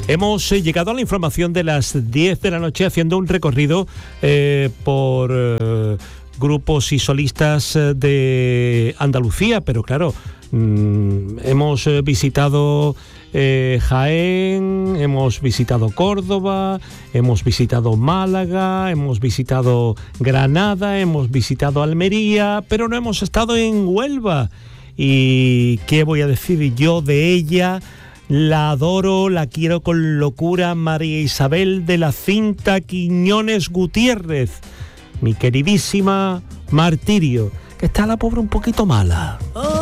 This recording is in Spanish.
Hemos llegado a la información de las 10 de la noche haciendo un recorrido por grupos y solistas de Andalucía, pero claro, hemos visitado Jaén, hemos visitado Córdoba, hemos visitado Málaga, hemos visitado Granada, hemos visitado Almería, pero no hemos estado en Huelva. ¿Y qué voy a decir yo de ella? La adoro, la quiero con locura, María Isabel de la Cinta Quiñones Gutiérrez, mi queridísima Martirio, que está la pobre un poquito mala.